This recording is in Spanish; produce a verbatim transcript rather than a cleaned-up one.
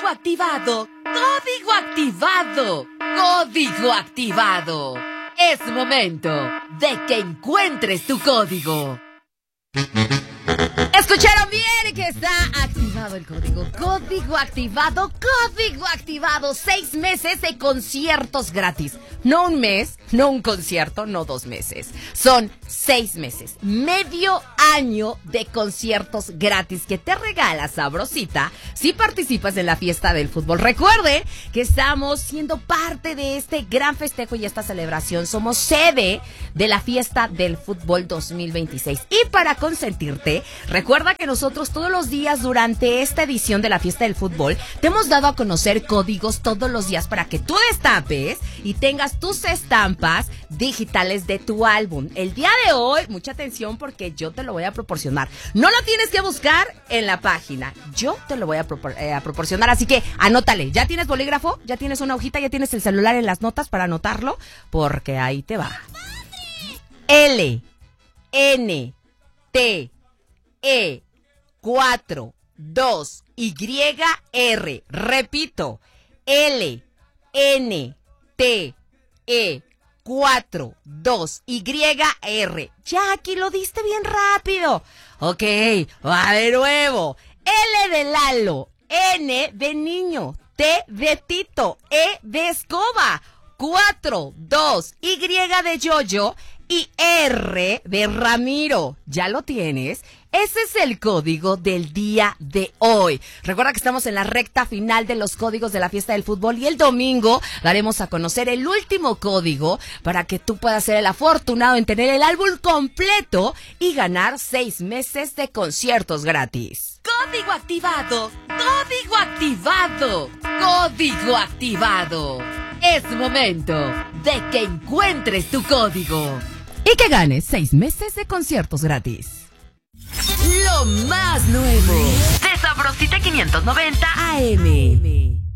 Código activado. Código activado. Código activado. Es momento de que encuentres tu código. ¿Escucharon bien que está activado el código? Código activado, código activado. Seis meses de conciertos gratis. No un mes, no un concierto, no dos meses. Son seis meses, medio año de conciertos gratis que te regala Sabrosita si participas en la fiesta del fútbol. Recuerde que estamos siendo parte de este gran festejo y esta celebración. Somos sede de la fiesta del fútbol dos mil veintiséis. Y para consentirte, recuerda que nosotros todos los días durante esta edición de la fiesta del fútbol te hemos dado a conocer códigos todos los días para que tú destapes y tengas tus estampas digitales de tu álbum. El día de hoy, mucha atención porque yo te lo voy a proporcionar. No lo tienes que buscar en la página. Yo te lo voy a, propor- eh, a proporcionar, así que anótale. ¿Ya tienes bolígrafo? ¿Ya tienes una hojita? ¿Ya tienes el celular en las notas para anotarlo? Porque ahí te va. L, N, T, E, cuatro, dos, Y, R. Repito, L, N, T, E, cuatro, dos, Y, R. Ya, aquí lo diste bien rápido. Ok, va de nuevo. L de Lalo, N de niño, T de Tito, E de escoba, cuatro, dos, Y de yoyo y R de Ramiro. ¿Ya lo tienes? Ese es el código del día de hoy. Recuerda que estamos en la recta final de los códigos de la fiesta del fútbol y el domingo daremos a conocer el último código para que tú puedas ser el afortunado en tener el álbum completo y ganar seis meses de conciertos gratis. Código activado, código activado, código activado. Es momento de que encuentres tu código y que ganes seis meses de conciertos gratis. Lo más nuevo de Sabrosita quinientos noventa A M.